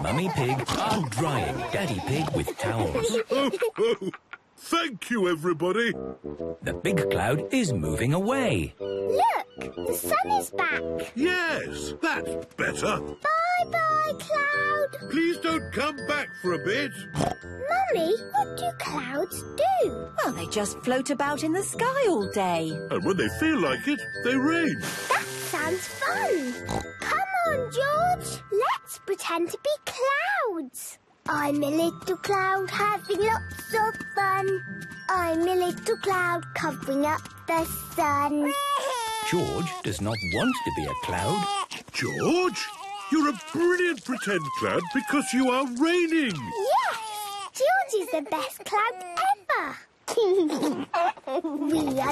Mummy Pig are drying Daddy Pig with towels. Thank you, everybody. The big cloud is moving away. Look, the sun is back. Yes, that's better. Bye-bye, cloud. Please don't come back for a bit. Mummy, what do clouds do? Well, they just float about in the sky all day. And when they feel like it, they rain. That sounds fun. Come on, George. Let's pretend to be clouds. I'm a little cloud having lots of fun. I'm a little cloud covering up the sun. George does not want to be a cloud. George, you're a brilliant pretend cloud because you are raining. Yes, George is the best cloud ever. We are